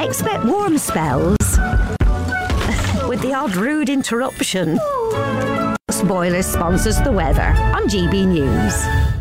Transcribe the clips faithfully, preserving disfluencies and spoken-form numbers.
Expect warm spells with the odd rude interruption. Boilers sponsors the weather on G B News.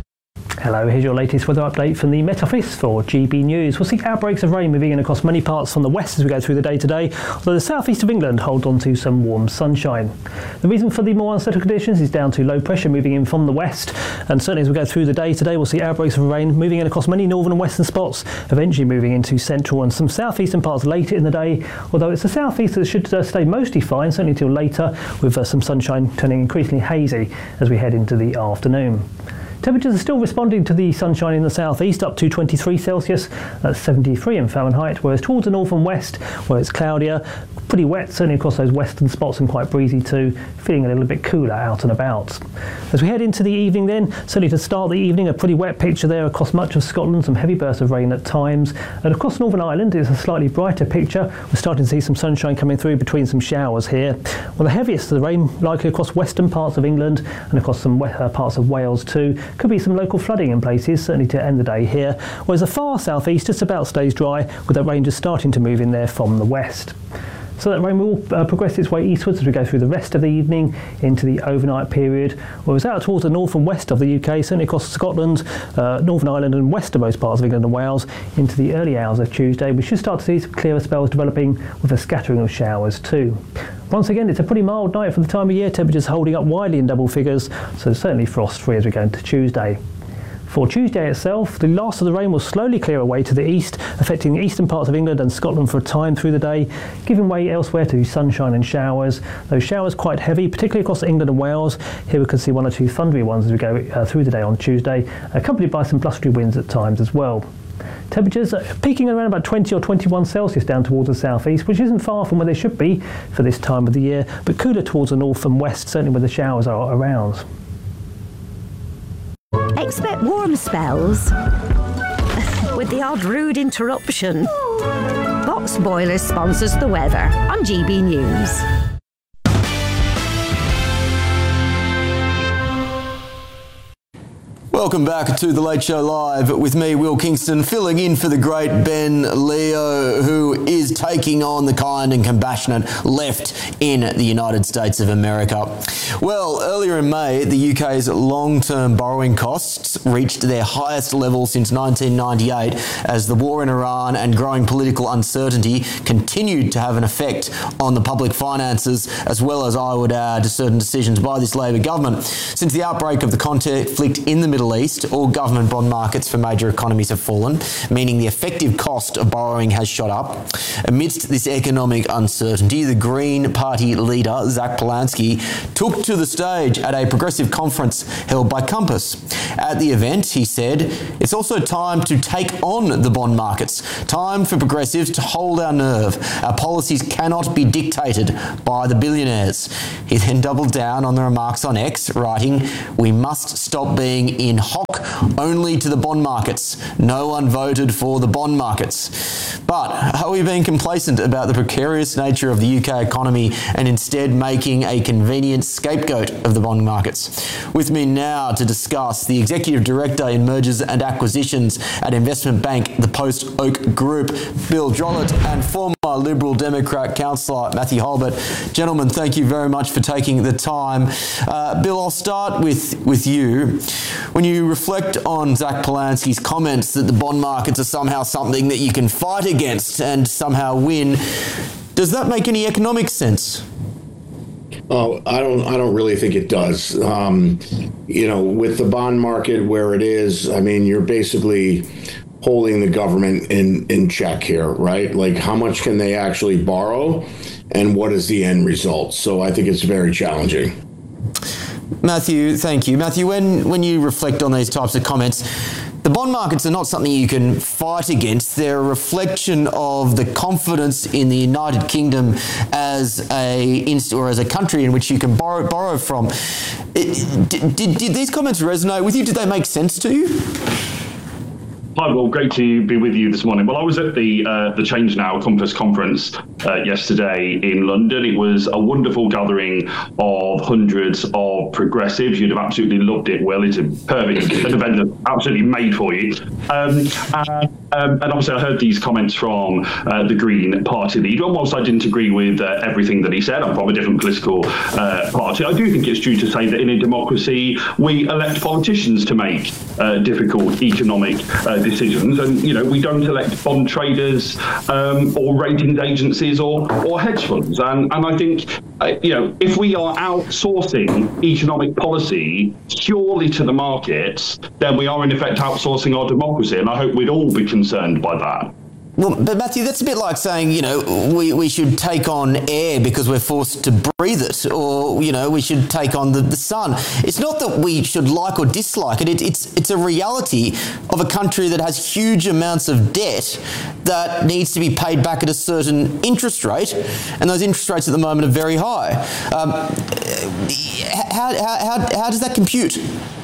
Hello, here's your latest weather update from the Met Office for G B News. We'll see outbreaks of rain moving in across many parts from the west as we go through the day today, although the southeast of England hold on to some warm sunshine. The reason for the more unsettled conditions is down to low pressure moving in from the west, and certainly as we go through the day today we'll see outbreaks of rain moving in across many northern and western spots, eventually moving into central and some southeastern parts later in the day, although it's the southeast that should uh, stay mostly fine, certainly until later, with uh, some sunshine turning increasingly hazy as we head into the afternoon. Temperatures are still responding to the sunshine in the southeast, up to twenty-three Celsius, that's seventy-three in Fahrenheit, whereas towards the north and west, where it's cloudier, pretty wet, certainly across those western spots, and quite breezy too, feeling a little bit cooler out and about. As we head into the evening then, certainly to start the evening, a pretty wet picture there across much of Scotland, some heavy bursts of rain at times, and across Northern Ireland it's a slightly brighter picture. We're starting to see some sunshine coming through between some showers here. Well, the heaviest of the rain likely across western parts of England and across some uh, parts of Wales too. Could be some local flooding in places, certainly to end the day here, whereas the far southeast just about stays dry, with that rain just starting to move in there from the west. So that rain will uh, progress its way eastwards as we go through the rest of the evening into the overnight period, whereas out towards the north and west of the U K, certainly across Scotland, uh, Northern Ireland and westernmost parts of England and Wales, into the early hours of Tuesday, we should start to see some clearer spells developing with a scattering of showers too. Once again, it's a pretty mild night for the time of year, temperatures holding up widely in double figures, so certainly frost-free as we go into Tuesday. For Tuesday itself, the last of the rain will slowly clear away to the east, affecting the eastern parts of England and Scotland for a time through the day, giving way elsewhere to sunshine and showers. Those showers quite heavy, particularly across England and Wales. Here we can see one or two thundery ones as we go uh, through the day on Tuesday, accompanied by some blustery winds at times as well. Temperatures peaking around about twenty or twenty-one Celsius down towards the southeast, which isn't far from where they should be for this time of the year, but cooler towards the north and west, certainly where the showers are around. Expect warm spells with the odd rude interruption. Box Boilers sponsors the weather on G B News. Welcome back to The Late Show Live with me, Will Kingston, filling in for the great Ben Leo, who is taking on the kind and compassionate left in the United States of America. Well, earlier in May, the U K's long-term borrowing costs reached their highest level since nineteen ninety-eight as the war in Iran and growing political uncertainty continued to have an effect on the public finances, as well as, I would add, certain decisions by this Labor government. Since the outbreak of the conflict in the Middle East, all government bond markets for major economies have fallen, meaning the effective cost of borrowing has shot up. Amidst this economic uncertainty, the Green Party leader, Zach Polanski, took to the stage at a progressive conference held by Compass. At the event, he said, "It's also time to take on the bond markets. Time for progressives to hold our nerve. Our policies cannot be dictated by the billionaires." He then doubled down on the remarks on X, writing, "We must stop being in hock only to the bond markets. No one voted for the bond markets." But are we being complacent about the precarious nature of the U K economy and instead making a convenient scapegoat of the bond markets? With me now to discuss, the Executive Director in Mergers and Acquisitions at investment bank The Post Oak Group, Bill Jollett, and former Liberal Democrat councillor Matthew Holbert. Gentlemen, thank you very much for taking the time. Uh, Bill, I'll start with, with you. When you reflect on Zach Polanski's comments that the bond markets are somehow something that you can fight against and somehow win, does that make any economic sense? Oh, I don't. I don't really think it does. Um, you know, with the bond market where it is, I mean, you're basically holding the government in in check here, right? Like, how much can they actually borrow, and what is the end result? So I think it's very challenging. Matthew, thank you. Matthew, when when you reflect on these types of comments, the bond markets are not something you can fight against. They're a reflection of the confidence in the United Kingdom as a or as a country in which you can borrow borrow from. Did, did, did these comments resonate with you? Did they make sense to you? Hi, well, great to be with you this morning. Well, I was at the uh, the Change Now Compass conference uh, yesterday in London. It was a wonderful gathering of hundreds of progressives. You'd have absolutely loved it, Will. It's a perfect event that's absolutely made for you. Um, and, um, and obviously, I heard these comments from uh, the Green Party leader. And whilst I didn't agree with uh, everything that he said, I'm from a different political uh, party, I do think it's true to say that in a democracy, we elect politicians to make uh, difficult economic uh, decisions, and you know we don't elect bond traders um, or ratings agencies or or hedge funds. And and I think uh, you know if we are outsourcing economic policy purely to the markets, then we are in effect outsourcing our democracy. And I hope we'd all be concerned by that. Well, but Matthew, that's a bit like saying, you know, we, we should take on air because we're forced to breathe it, or, you know, we should take on the, the sun. It's not that we should like or dislike it. it. It's it's a reality of a country that has huge amounts of debt that needs to be paid back at a certain interest rate, and those interest rates at the moment are very high. Um, how, how, how, how does that compute?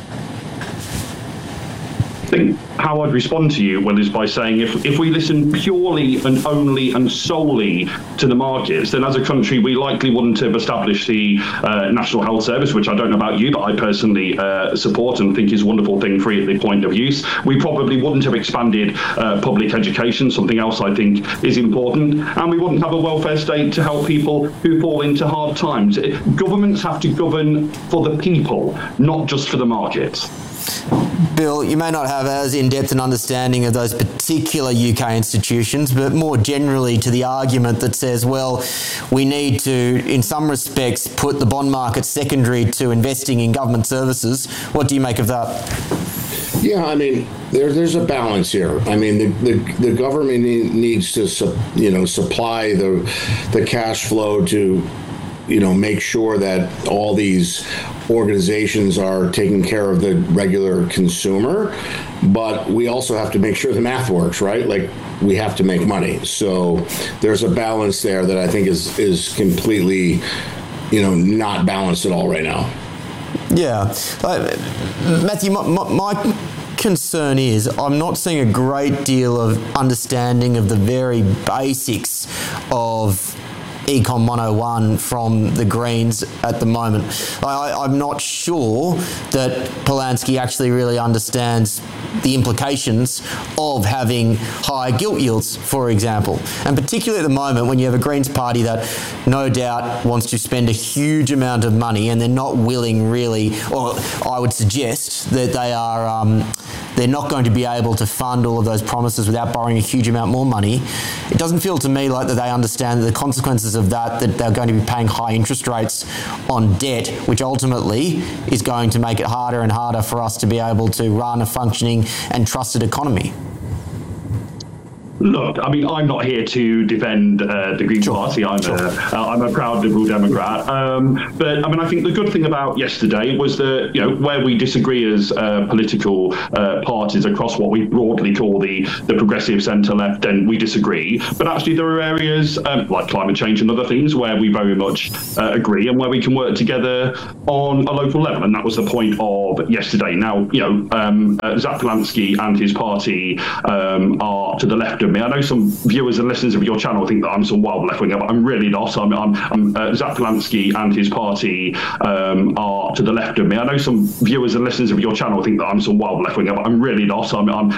I think how I'd respond to you, Will, is by saying if, if we listen purely and only and solely to the markets, then as a country we likely wouldn't have established the uh, National Health Service, which I don't know about you, but I personally uh, support and think is a wonderful thing free at the point of use. We probably wouldn't have expanded uh, public education, something else I think is important, and we wouldn't have a welfare state to help people who fall into hard times. Governments have to govern for the people, not just for the markets. Bill, you may not have as in-depth an understanding of those particular U K institutions, but more generally to the argument that says, well, we need to, in some respects, put the bond market secondary to investing in government services. What do you make of that? Yeah, I mean, there, there's a balance here. I mean, the, the, the government needs to, you know, supply the the cash flow to, you know, make sure that all these organizations are taking care of the regular consumer, but we also have to make sure the math works, right? Like, we have to make money. So there's a balance there that I think is is completely, you know, not balanced at all right now. Yeah. Uh, Matthew, my, my, my concern is I'm not seeing a great deal of understanding of the very basics of Econ one oh one from the Greens at the moment. I, I'm not sure that Polanski actually really understands the implications of having high gilt yields, for example. And particularly at the moment when you have a Greens party that no doubt wants to spend a huge amount of money, and they're not willing really, or I would suggest that they are um, they're not going to be able to fund all of those promises without borrowing a huge amount more money. It doesn't feel to me like that they understand the consequences of that, that they're going to be paying high interest rates on debt, which ultimately is going to make it harder and harder for us to be able to run a functioning and trusted economy. Look, I mean, I'm not here to defend uh, the Green sure, Party. I'm, sure. a, uh, I'm a proud Liberal Democrat. Um, but, I mean, I think the good thing about yesterday was that, you know, where we disagree as uh, political uh, parties across what we broadly call the, the progressive centre-left, then we disagree. But actually there are areas um, like climate change and other things where we very much uh, agree and where we can work together on a local level. And that was the point of yesterday. Now, you know, um, uh, Zach Polanski and his party um, are to the left of me. I know some viewers and listeners of your channel think that I'm some wild left-winger, but I'm really not. I'm, I'm, I'm uh, Zach Polanski and his party um, are to the left of me. I know some viewers and listeners of your channel think that I'm some wild left-winger, but I'm really not. I'm, I'm,